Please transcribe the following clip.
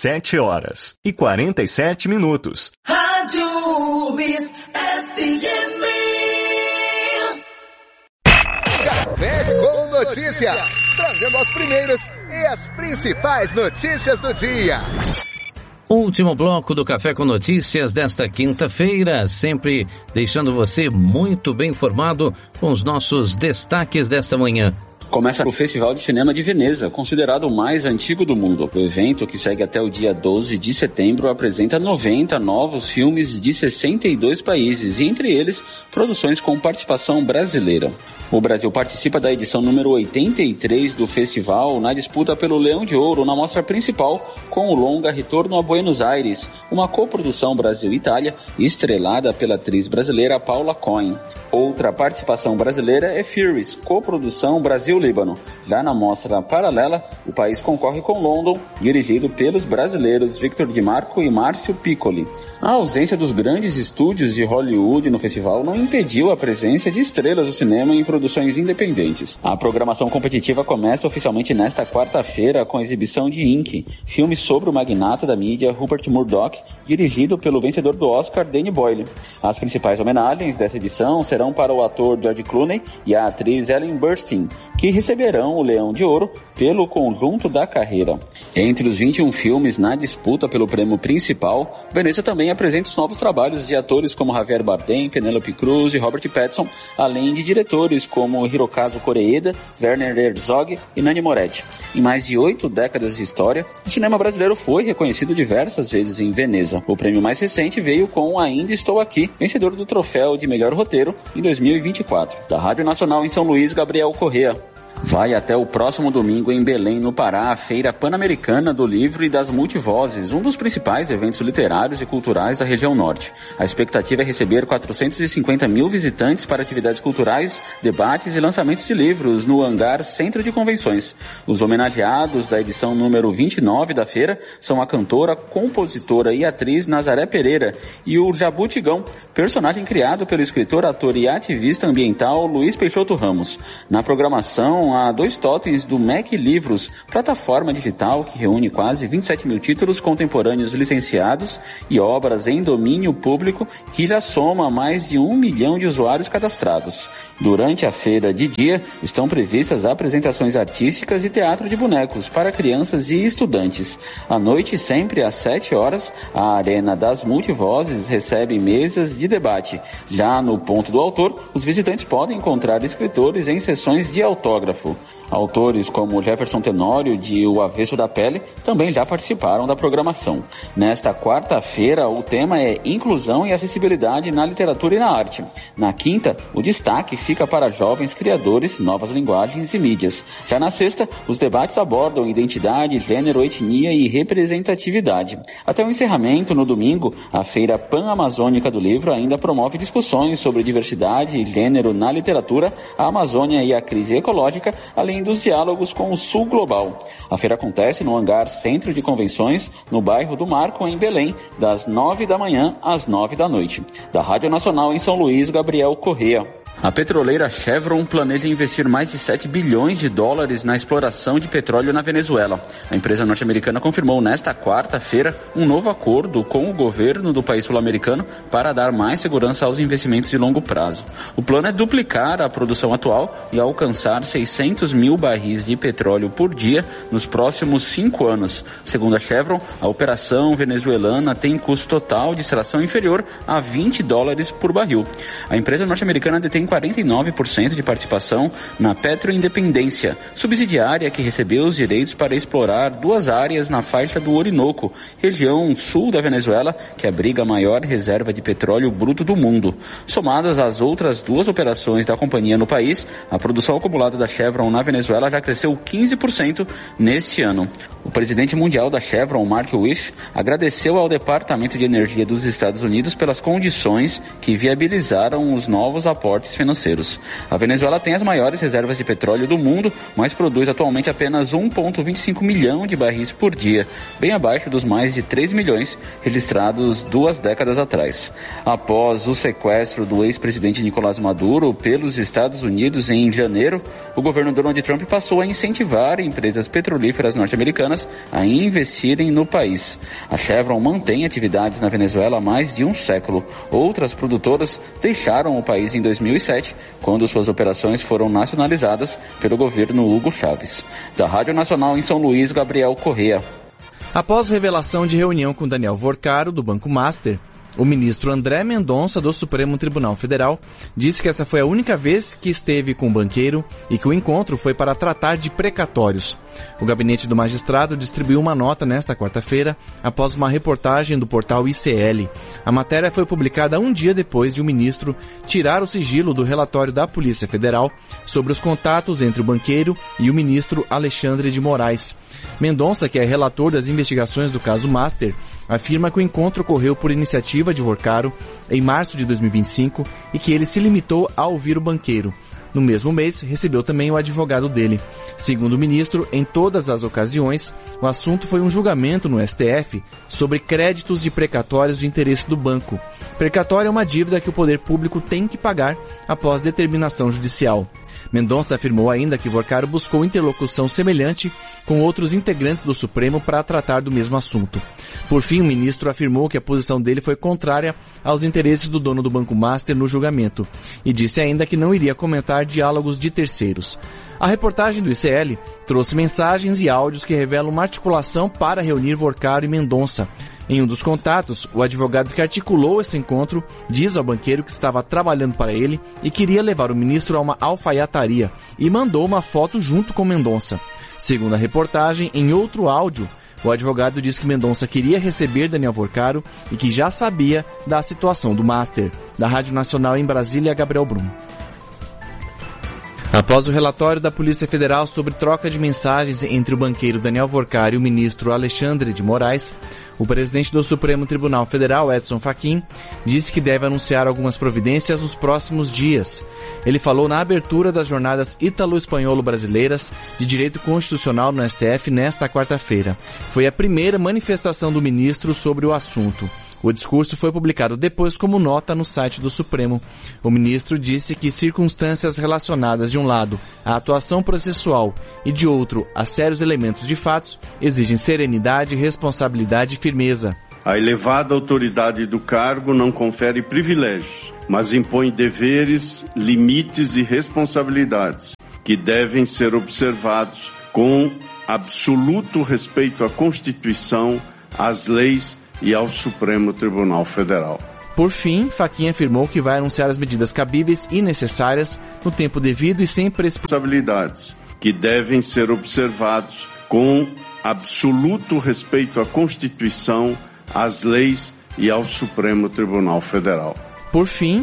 7h47. Rádio URBS FM. Café com Notícias, trazendo as primeiras e as principais notícias do dia. Último bloco do Café com Notícias desta quinta-feira, sempre deixando você muito bem informado com os nossos destaques desta manhã. Começa o Festival de Cinema de Veneza, considerado o mais antigo do mundo. O evento, que segue até o dia 12 de setembro, apresenta 90 novos filmes de 62 países, e entre eles, produções com participação brasileira. O Brasil participa da edição número 83 do festival, na disputa pelo Leão de Ouro, na mostra principal, com o longa Retorno a Buenos Aires, uma coprodução Brasil-Itália, estrelada pela atriz brasileira Paula Cohen. Outra participação brasileira é Furies, coprodução Brasil-Líbano. Já na mostra paralela, o país concorre com London, dirigido pelos brasileiros Victor Di Marco e Márcio Piccoli. A ausência dos grandes estúdios de Hollywood no festival não impediu a presença de estrelas do cinema em produções independentes. A programação competitiva começa oficialmente nesta quarta-feira com a exibição de Ink, filme sobre o magnata da mídia Rupert Murdoch, dirigido pelo vencedor do Oscar Danny Boyle. As principais homenagens dessa edição serão para o ator George Clooney e a atriz Ellen Burstyn, que receberão o Leão de Ouro pelo conjunto da carreira. Entre os 21 filmes na disputa pelo prêmio principal, Veneza também apresenta os novos trabalhos de atores como Javier Bardem, Penélope Cruz e Robert Pattinson, além de diretores como Hirokazu Koreeda, Werner Herzog e Nanni Moretti. Em mais de 8 décadas de história, o cinema brasileiro foi reconhecido diversas vezes em Veneza. O prêmio mais recente veio com Ainda Estou Aqui, vencedor do troféu de melhor roteiro em 2024. Da Rádio Nacional em São Luís, Gabriel Correa. Vai até o próximo domingo em Belém, no Pará, a Feira Pan-Americana do Livro e das Multivozes, um dos principais eventos literários e culturais da região norte. A expectativa é receber 450 mil visitantes para atividades culturais, debates e lançamentos de livros no hangar Centro de Convenções. Os homenageados da edição número 29 da feira são a cantora, compositora e atriz Nazaré Pereira e o Jabutigão, personagem criado pelo escritor, ator e ativista ambiental Luiz Peixoto Ramos. Na programação, há 2 totens do MEC Livros, plataforma digital que reúne quase 27 mil títulos contemporâneos licenciados e obras em domínio público, que já soma mais de 1 milhão de usuários cadastrados. Durante a feira de dia, estão previstas apresentações artísticas e teatro de bonecos para crianças e estudantes. À noite, sempre às 7 horas, a Arena das Multivozes recebe mesas de debate. Já no Ponto do Autor, os visitantes podem encontrar escritores em sessões de autógrafo. Autores como Jefferson Tenório, de O Avesso da Pele, também já participaram da programação. Nesta quarta-feira, o tema é Inclusão e Acessibilidade na Literatura e na Arte. Na quinta, o destaque fica para jovens criadores, novas linguagens e mídias. Já na sexta, os debates abordam identidade, gênero, etnia e representatividade. Até o encerramento, no domingo, a Feira Pan-Amazônica do Livro ainda promove discussões sobre diversidade e gênero na literatura, a Amazônia e a crise ecológica, além dos diálogos com o Sul Global. A feira acontece no hangar Centro de Convenções, no bairro do Marco, em Belém, das 9 da manhã às 9 da noite. Da Rádio Nacional em São Luís, Gabriel Correa. A petroleira Chevron planeja investir mais de 7 bilhões de dólares na exploração de petróleo na Venezuela. A empresa norte-americana confirmou nesta quarta-feira um novo acordo com o governo do país sul-americano para dar mais segurança aos investimentos de longo prazo. O plano é duplicar a produção atual e alcançar 600 mil barris de petróleo por dia nos próximos 5 anos. Segundo a Chevron, a operação venezuelana tem custo total de extração inferior a 20 dólares por barril. A empresa norte-americana detém 49% de participação na Petroindependência, subsidiária que recebeu os direitos para explorar 2 áreas na faixa do Orinoco, região sul da Venezuela, que abriga a maior reserva de petróleo bruto do mundo. Somadas às outras 2 operações da companhia no país, a produção acumulada da Chevron na Venezuela já cresceu 15% neste ano. O presidente mundial da Chevron, Mark Wish, agradeceu ao Departamento de Energia dos Estados Unidos pelas condições que viabilizaram os novos aportes financeiros. A Venezuela tem as maiores reservas de petróleo do mundo, mas produz atualmente apenas 1,25 milhão de barris por dia, bem abaixo dos mais de 3 milhões registrados 2 décadas atrás. Após o sequestro do ex-presidente Nicolás Maduro pelos Estados Unidos em janeiro, o governo Donald Trump passou a incentivar empresas petrolíferas norte-americanas a investirem no país. A Chevron mantém atividades na Venezuela há mais de um século. Outras produtoras deixaram o país em 2007, quando suas operações foram nacionalizadas pelo governo Hugo Chávez. Da Rádio Nacional em São Luís, Gabriel Correa. Após revelação de reunião com Daniel Vorcaro, do Banco Master, o ministro André Mendonça, do Supremo Tribunal Federal, disse que essa foi a única vez que esteve com o banqueiro e que o encontro foi para tratar de precatórios. O gabinete do magistrado distribuiu uma nota nesta quarta-feira, após uma reportagem do portal ICL. A matéria foi publicada um dia depois de o ministro tirar o sigilo do relatório da Polícia Federal sobre os contatos entre o banqueiro e o ministro Alexandre de Moraes. Mendonça, que é relator das investigações do caso Master, afirma que o encontro ocorreu por iniciativa de Vorcaro em março de 2025 e que ele se limitou a ouvir o banqueiro. No mesmo mês, recebeu também o advogado dele. Segundo o ministro, em todas as ocasiões, o assunto foi um julgamento no STF sobre créditos de precatórios de interesse do banco. Precatório é uma dívida que o poder público tem que pagar após determinação judicial. Mendonça afirmou ainda que Vorcaro buscou interlocução semelhante com outros integrantes do Supremo para tratar do mesmo assunto. Por fim, o ministro afirmou que a posição dele foi contrária aos interesses do dono do Banco Master no julgamento e disse ainda que não iria comentar diálogos de terceiros. A reportagem do ICL trouxe mensagens e áudios que revelam uma articulação para reunir Vorcaro e Mendonça. Em um dos contatos, o advogado que articulou esse encontro diz ao banqueiro que estava trabalhando para ele e queria levar o ministro a uma alfaiataria e mandou uma foto junto com Mendonça. Segundo a reportagem, em outro áudio, o advogado diz que Mendonça queria receber Daniel Vorcaro e que já sabia da situação do Master. Da Rádio Nacional em Brasília, Gabriel Brum. Após o relatório da Polícia Federal sobre troca de mensagens entre o banqueiro Daniel Vorcaro e o ministro Alexandre de Moraes, o presidente do Supremo Tribunal Federal, Edson Fachin, disse que deve anunciar algumas providências nos próximos dias. Ele falou na abertura das jornadas ítalo-espanholo-brasileiras de direito constitucional no STF nesta quarta-feira. Foi a primeira manifestação do ministro sobre o assunto. O discurso foi publicado depois como nota no site do Supremo. O ministro disse que circunstâncias relacionadas, de um lado, à atuação processual e, de outro, a sérios elementos de fatos, exigem serenidade, responsabilidade e firmeza. A elevada autoridade do cargo não confere privilégios, mas impõe deveres, limites e responsabilidades que devem ser observados com absoluto respeito à Constituição, às leis e ao Supremo Tribunal Federal. Por fim, Fachin afirmou que vai anunciar as medidas cabíveis e necessárias no tempo devido e sem responsabilidades que devem ser observados com absoluto respeito à Constituição, às leis e ao Supremo Tribunal Federal. Por fim,